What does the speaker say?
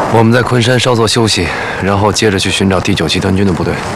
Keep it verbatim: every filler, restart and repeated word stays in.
我们在昆山稍作休息，然后接着去寻找第九集团军的部队。